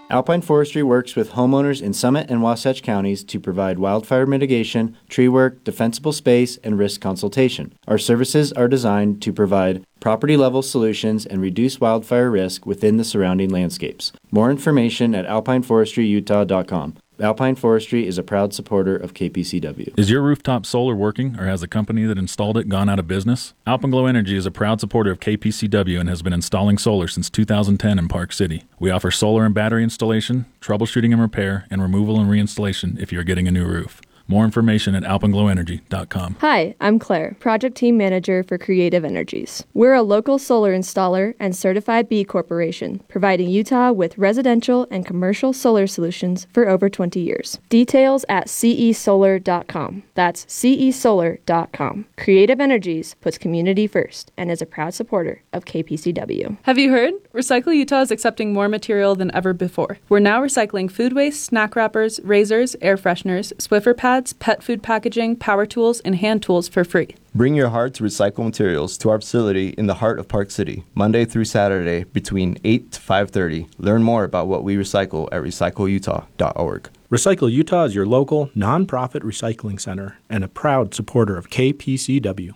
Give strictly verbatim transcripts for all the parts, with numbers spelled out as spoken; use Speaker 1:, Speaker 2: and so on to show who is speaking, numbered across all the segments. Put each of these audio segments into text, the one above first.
Speaker 1: Alpine Forestry works with homeowners in Summit and Wasatch counties to provide wildfire mitigation, tree work, defensible space, and risk consultation. Our services are designed to provide property-level solutions and reduce wildfire risk within the surrounding landscapes. More information at alpine forestry utah dot com. Alpine Forestry is a proud supporter of K P C W.
Speaker 2: Is your rooftop solar working, or has the company that installed it gone out of business? Alpenglow Energy is a proud supporter of K P C W and has been installing solar since two thousand ten in Park City. We offer solar and battery installation, troubleshooting and repair, and removal and reinstallation if you're getting a new roof. More information at alpenglow energy dot com.
Speaker 3: Hi, I'm Claire, Project Team Manager for Creative Energies. We're a local solar installer and certified B Corporation, providing Utah with residential and commercial solar solutions for over twenty years. Details at c e solar dot com. That's c e solar dot com. Creative Energies puts community first and is a proud supporter of K P C W.
Speaker 4: Have you heard? Recycle Utah is accepting more material than ever before. We're now recycling food waste, snack wrappers, razors, air fresheners, Swiffer pads, pet food packaging, power tools, and hand tools for free.
Speaker 5: Bring your heart to recycle materials to our facility in the heart of Park City, Monday through Saturday between eight to five thirty. Learn more about what we recycle at recycle utah dot org.
Speaker 6: Recycle Utah is your local, nonprofit recycling center and a proud supporter of K P C W.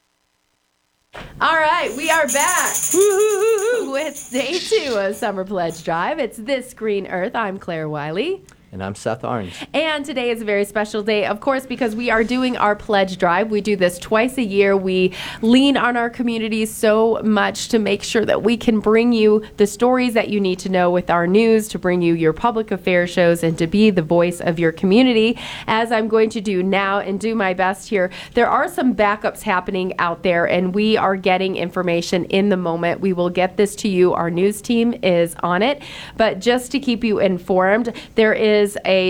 Speaker 7: All right, we are back Woo-hoo-hoo-hoo. with day two of Summer Pledge Drive. It's This Green Earth. I'm Claire Wiley.
Speaker 8: And I'm Seth Orange.
Speaker 7: And today is a very special day, of course, because we are doing our pledge drive. We do this twice a year. We lean on our communities so much to make sure that we can bring you the stories that you need to know with our news, to bring you your public affairs shows, and to be the voice of your community, as I'm going to do now and do my best here. There are some backups happening out there, and we are getting information in the moment. We will get this to you. Our news team is on it. But just to keep you informed, there is is a